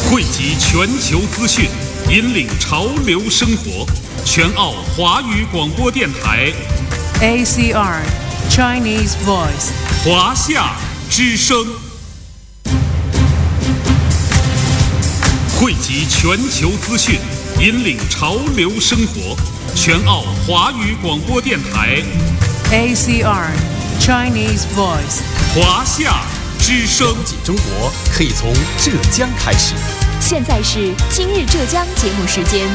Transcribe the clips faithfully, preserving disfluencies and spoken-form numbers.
汇集全球资讯，引领潮流生活。全澳华语广播电台 A C R Chinese Voice 华夏之声，汇集全球资讯，引领潮流生活。全澳华语广播电台 A C R Chinese Voice 华夏之声。 了解中国可以从浙江开始。 现在是今日浙江节目时间。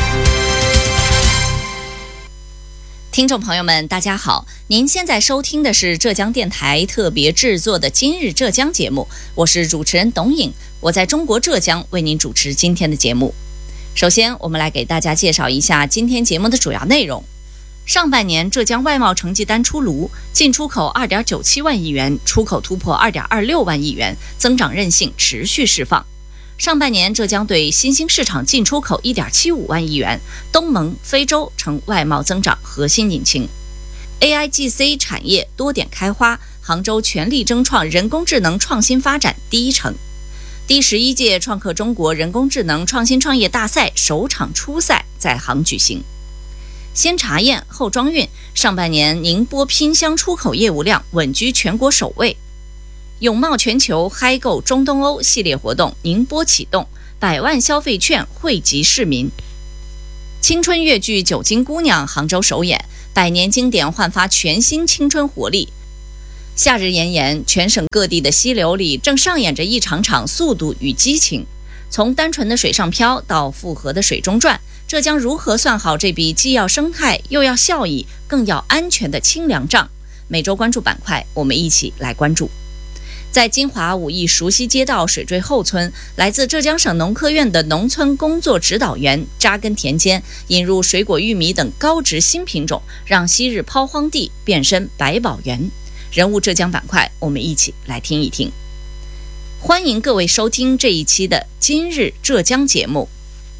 听众朋友们，大家好，您现在收听的是浙江电台特别制作的今日浙江节目，我是主持人董颖，我在中国浙江为您主持今天的节目。首先，我们来给大家介绍一下今天节目的主要内容。上半年浙江外贸成绩单出炉，进出口 二点九七万亿元，出口突破 二点二六万亿元，增长韧性持续释放。上半年浙江对新兴市场进出口 一点七五万亿元，东盟、非洲成外贸增长核心引擎。 A I G C 产业多点开花，杭州全力争创人工智能创新发展第一城。第十一届创客中国人工智能创新创业大赛首场初赛在杭举行。先查验后装运，上半年宁波拼箱出口业务量稳居全国首位。永茂全球嗨购中东欧系列活动宁波启动，百万消费券惠及市民。青春越剧《九金姑娘》杭州首演，百年经典焕发全新青春活力。夏日炎炎，全省各地的溪流里正上演着一场场速度与激情。从单纯的水上漂到复合的水中转，浙江如何算好这笔既要生态又要效益更要安全的清凉账？每周关注板块，我们一起来关注。在金华武义熟悉街道水坠后村，来自浙江省农科院的农村工作指导员扎根田间，引入水果玉米等高值新品种，让昔日抛荒地变身百宝园。人物浙江板块，我们一起来听一听。欢迎各位收听这一期的今日浙江节目。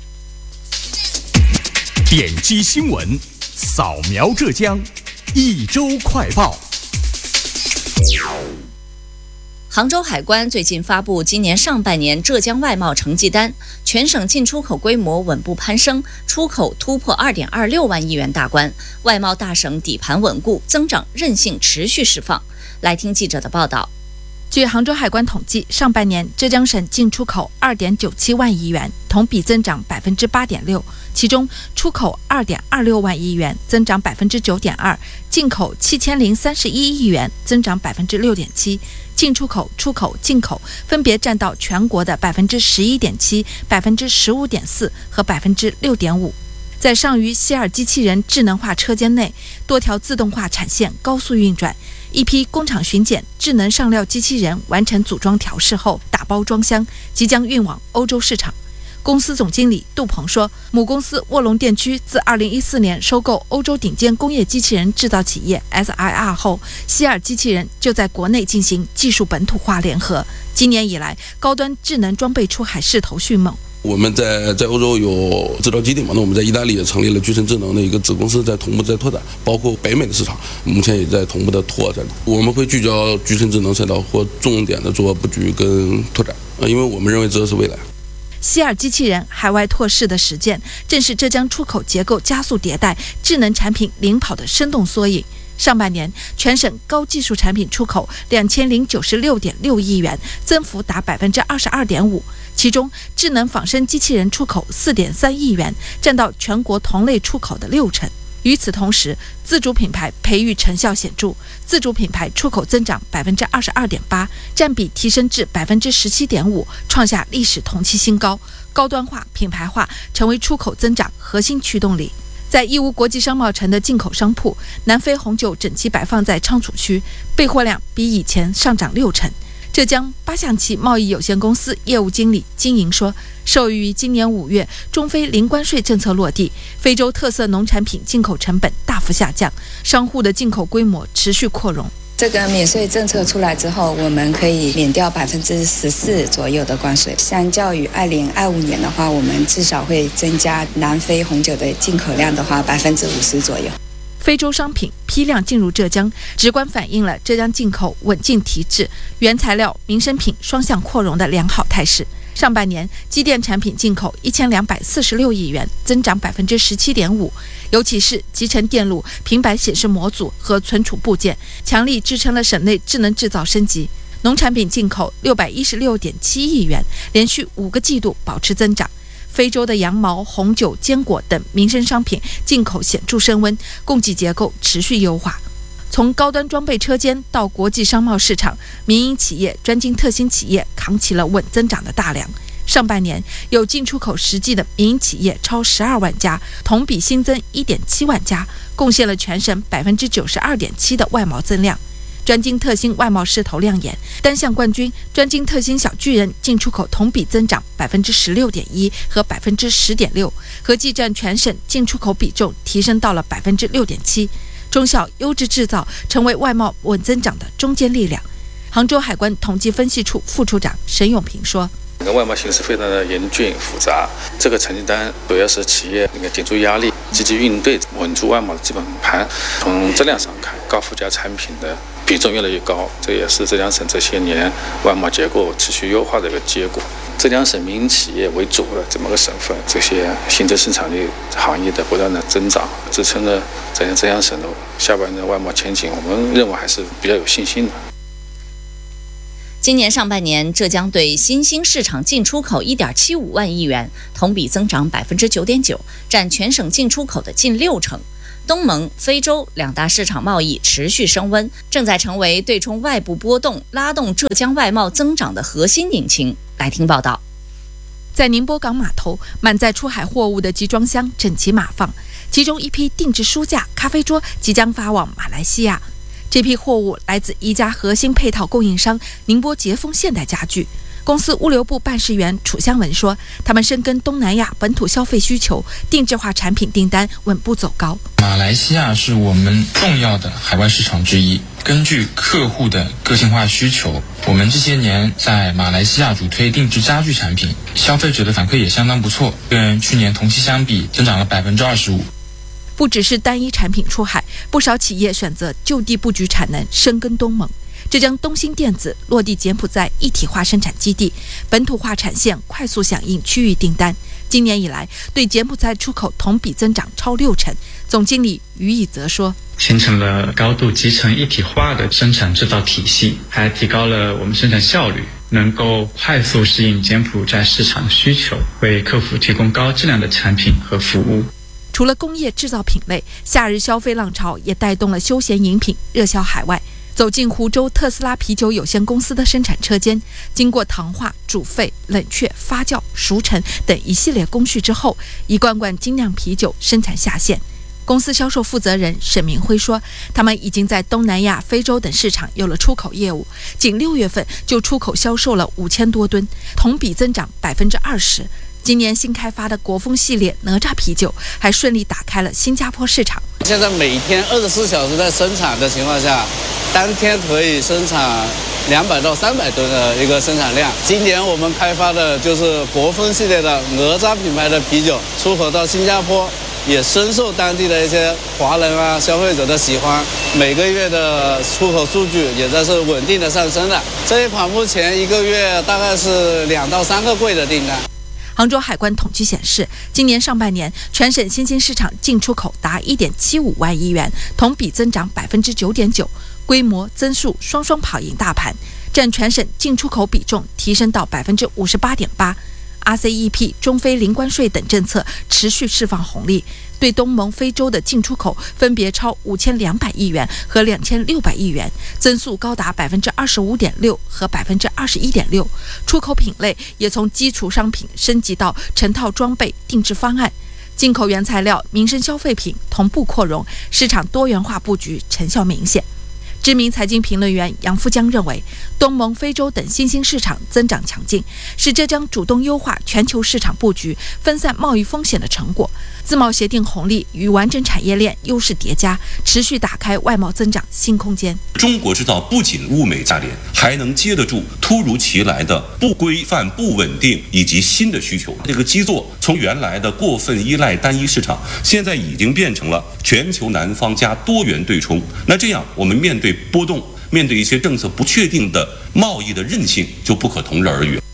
点击新闻，扫描浙江，一周快报。 杭州海关最近发布今年上半年浙江外贸成绩单，全省进出口规模稳步攀升，出口突破 二点二六万亿元大关，外贸大省底盘稳固，增长韧性持续释放。来听记者的报道。 据杭州海关统计，上半年浙江省进出口 二点九七万亿元，同比增长 百分之八点六， 其中出口 二点二六万亿元，增长 百分之九点二， 进口七千零三十一亿元，增长 百分之六点七， 进出口、出口、进口分别占到全国的 百分之十一点七、百分之十五点四 和 百分之六点五。在上虞希尔机器人智能化车间内，多条自动化产线高速运转，一批工厂巡检智能上料机器人完成组装调试后打包装箱，即将运往欧洲市场。公司总经理杜鹏说，母公司卧龙电驱自二零一四年收购欧洲顶尖工业机器人制造企业 S I R 后，希尔机器人就在国内进行技术本土化联合。今年以来，高端智能装备出海势头迅猛。 我们在在欧洲有制造基地嘛，那我们在意大利也成立了居成智能的一个子公司，在同步在拓展，包括北美的市场，目前也在同步的拓展。我们会聚焦居成智能赛道或重点的做布局跟拓展，因为我们认为这是未来。 希尔机器人海外拓市的实践，正是浙江出口结构加速迭代、智能产品领跑的生动缩影。上半年，全省高技术产品出口两千零九十六点六亿元，增幅达百分之二十二点五。其中，智能仿生机器人出口四点三亿元，占到全国同类出口的六成。与此同时，自主品牌培育成效显著，自主品牌出口增长百分之二十二点八，占比提升至百分之十七点五，创下历史同期新高。高端化、品牌化成为出口增长核心驱动力。在义乌国际商贸城的进口商铺，南非红酒整齐摆放在仓储区，备货量比以前上涨六成。浙江八象棋贸易有限公司业务经理金莹说，受益于今年五月中非零关税政策落地，非洲特色农产品进口成本大幅下降，商户的进口规模持续扩容。 这个免税政策出来之后，我们可以免掉百分之十四左右的关税。相较于二零二五年的话，我们至少会增加南非红酒的进口量的话百分之五十左右。 非洲商品批量进入浙江，直观反映了浙江进口稳进提质、原材料、民生品双向扩容的良好态势。上半年，机电产品进口一千两百四十六亿元，增长百分之十七点五，尤其是集成电路、平板显示模组和存储部件，强力支撑了省内智能制造升级。农产品进口六百一十六点七亿元，连续五个季度保持增长。非洲的羊毛、红酒、坚果等民生商品进口显著升温，供给结构持续优化。从高端装备车间到国际商贸市场，民营企业、专精特新企业扛起了稳增长的大梁。上半年有进出口实际的民营企业超十二万家，同比新增一点七万家，贡献了全省百分之九十二点七的外贸增量。专精特新外贸势头亮眼，单项冠军专精特新小巨人进出口同比增长百分之十六点一和百分之十点六，合计占全省进出口比重提升到了百分之六点七。中小优质制造成为外贸稳增长的中坚力量。杭州海关统计分析处副处长沈永平说：“ 整个外贸形势非常的严峻复杂，这个成绩单主要是企业那个顶住压力，积极应对，稳住外贸的基本盘。从质量上看，高附加产品的比重越来越高，这也是浙江省这些年外贸结构持续优化的一个结果。浙江省民营企业为主的这么个省份，这些新增生产力行业的不断的增长，支撑了浙江浙江省的下半年的外贸前景，我们认为还是比较有信心的。” 今年上半年，浙江对新兴市场进出口一点七五万亿元，同比增长百分之九点九，占全省进出口的近六成。东盟、非洲两大市场贸易持续升温，正在成为对冲外部波动、拉动浙江外贸增长的核心引擎。来听报道。 在宁波港码头，满载出海货物的集装箱整齐码放，其中一批定制书架、咖啡桌即将发往马来西亚。这批货物来自一家核心配套供应商宁波捷丰现代家具。公司物流部办事员楚香文说，他们深耕东南亚本土消费需求，定制化产品订单稳步走高。 马来西亚是我们重要的海外市场之一，根据客户的个性化需求，我们这些年在马来西亚主推定制家具产品，消费者的反馈也相当不错，跟去年同期相比增长了百分之二十五。 不只是单一产品出海，不少企业选择就地布局产能，深耕东盟。浙江东兴电子落地柬埔寨一体化生产基地，本土化产线快速响应区域订单。今年以来，对柬埔寨出口同比增长超六成。总经理于以泽说， 形成了高度集成一体化的生产制造体系，还提高了我们生产效率，能够快速适应柬埔寨市场的需求，为客户提供高质量的产品和服务。 除了工业制造品类，夏日消费浪潮也带动了休闲饮品热销海外。走进湖州特斯拉啤酒有限公司的生产车间，经过糖化、煮沸、冷却、发酵、熟成等一系列工序之后，一罐罐精酿啤酒生产下线。公司销售负责人沈明辉说，他们已经在东南亚、非洲等市场有了出口业务，仅六月份就出口销售了五千多吨，同比增长百分之二十。今年新开发的国风系列哪吒啤酒还顺利打开了新加坡市场。 现在每天二十四小时在生产的情况下，当天可以生产两百到三百吨的一个生产量。今年我们开发的就是国风系列的哪吒品牌的啤酒，出口到新加坡，也深受当地的一些华人啊消费者的喜欢。每个月的出口数据也在是稳定的上升的。这一款目前一个月大概是两到三个柜的订单。 杭州海关统计显示，今年上半年全省新兴市场进出口达一点七五万亿元，同比增长百分之九点九，规模增速双双跑赢大盘，占全省进出口比重提升到百分之五十八点八。R C E P、中非零关税等政策持续释放红利，对东盟、非洲的进出口分别超五千两百亿元和两千六百亿元，增速高达百分之二十五点六和百分之二十一点六。出口品类也从基础商品升级到成套装备、定制方案，进口原材料、民生消费品同步扩容，市场多元化布局成效明显。 知名财经评论员杨富江认为，东盟、非洲等新兴市场增长强劲，是浙江主动优化全球市场布局、分散贸易风险的成果。自贸协定红利与完整产业链优势叠加，持续打开外贸增长新空间。 中国制造不仅物美价廉，还能接得住突如其来的不规范、不稳定以及新的需求。这个基座从原来的过分依赖单一市场，现在已经变成了全球南方加多元对冲。那这样，我们面对波动，面对一些政策不确定的贸易的韧性，就不可同日而语。